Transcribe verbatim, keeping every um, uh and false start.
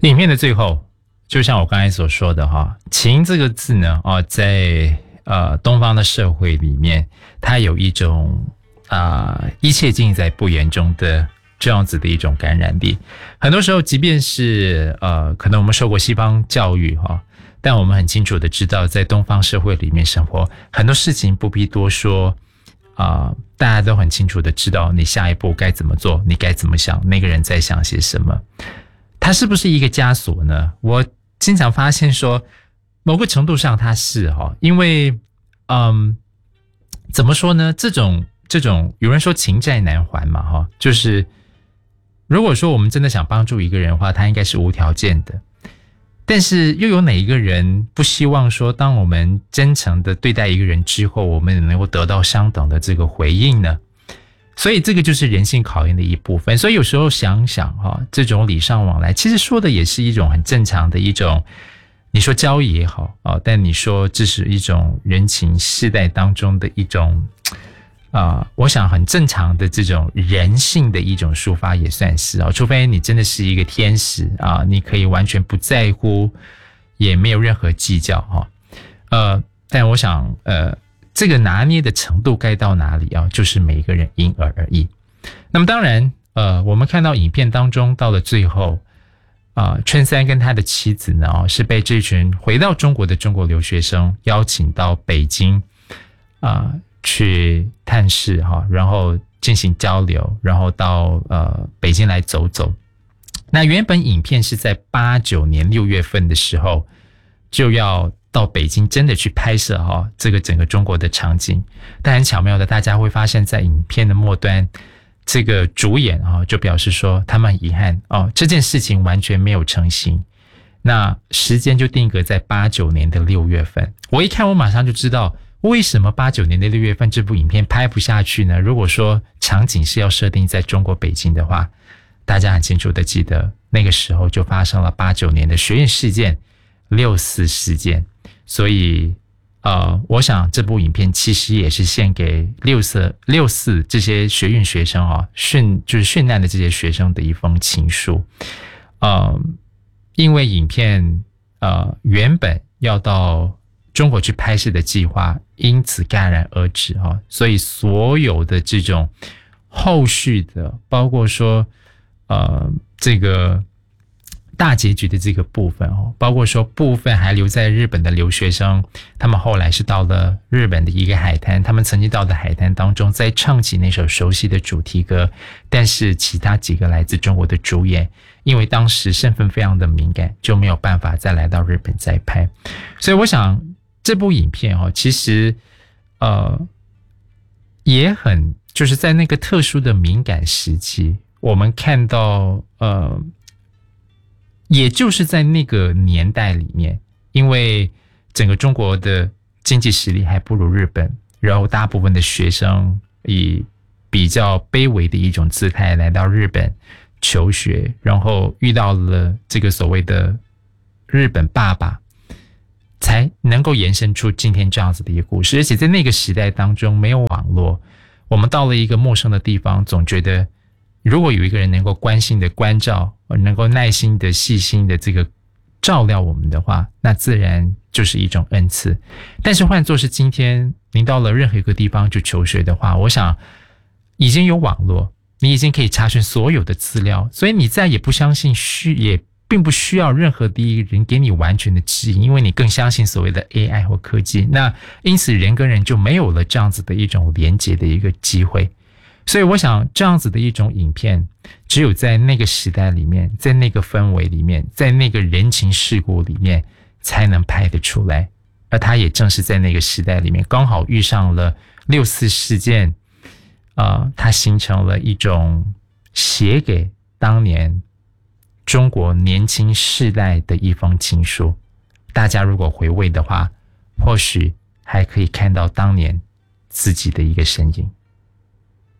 影片的最后，就像我刚才所说的哈，情这个字呢，哦，在呃东方的社会里面，它有一种啊、呃、一切尽在不言中的这样子的一种感染力。很多时候，即便是呃可能我们受过西方教育哈，但我们很清楚的知道，在东方社会里面生活，很多事情不必多说。啊、呃，大家都很清楚的知道你下一步该怎么做，你该怎么想，那个人在想些什么。它是不是一个枷锁呢？我经常发现说，某个程度上它是哈，因为嗯，怎么说呢？这种这种有人说情债难还嘛哈，就是如果说我们真的想帮助一个人的话，他应该是无条件的。但是又有哪一个人不希望说，当我们真诚的对待一个人之后，我们能够得到相等的这个回应呢？所以这个就是人性考验的一部分。所以有时候想想哈，这种礼尚往来，其实说的也是一种很正常的一种，你说交易也好啊，但你说这是一种人情世代当中的一种啊、呃，我想很正常的这种人性的一种抒发也算是啊，除非你真的是一个天使啊，你可以完全不在乎，也没有任何计较哈。呃，但我想呃，这个拿捏的程度该到哪里啊，就是每一个人因人而异。那么当然，呃，我们看到影片当中到了最后，啊、呃，春三跟他的妻子呢，哦，是被这群回到中国的中国留学生邀请到北京啊。呃去探视哈，然后进行交流，然后到呃北京来走走。那原本影片是在八九年六月份的时候就要到北京真的去拍摄哈这个整个中国的场景，但很巧妙的，大家会发现在影片的末端，这个主演哈就表示说他们很遗憾哦，这件事情完全没有成型。那时间就定格在八九年的六月份。我一看，我马上就知道。为什么八九年的六月份这部影片拍不下去呢？如果说场景是要设定在中国北京的话，大家很清楚的记得那个时候就发生了八九年的学运事件、六四事件，所以呃，我想这部影片其实也是献给六四六四这些学运学生啊，殉就是殉难的这些学生的一封情书。呃，因为影片呃原本要到中国去拍摄的计划因此戛然而止哈，所以所有的这种后续的，包括说呃这个大结局的这个部分哦，包括说部分还留在日本的留学生，他们后来是到了日本的一个海滩，他们曾经到的海滩当中，在唱起那首熟悉的主题歌，但是其他几个来自中国的主演，因为当时身份非常的敏感，就没有办法再来到日本再拍，所以我想。这部影片哦，其实呃也很就是在那个特殊的敏感时期，我们看到呃，也就是在那个年代里面，因为整个中国的经济实力还不如日本，然后大部分的学生以比较卑微的一种姿态来到日本求学，然后遇到了这个所谓的日本爸爸。才能够延伸出今天这样子的一个故事，而且在那个时代当中没有网络，我们到了一个陌生的地方，总觉得如果有一个人能够关心的关照，能够耐心的细心的这个照料我们的话，那自然就是一种恩赐。但是换作是今天您到了任何一个地方去求学的话，我想已经有网络，你已经可以查询所有的资料，所以你再也不相信需也并不需要任何的一个人给你完全的指引，因为你更相信所谓的 A I 或科技，那因此人跟人就没有了这样子的一种连结的一个机会。所以我想这样子的一种影片，只有在那个时代里面，在那个氛围里面，在那个人情世故里面才能拍得出来，而它也正是在那个时代里面刚好遇上了六四事件，呃，它形成了一种写给当年中国年轻世代的一封情书，大家如果回味的话，或许还可以看到当年自己的一个身影。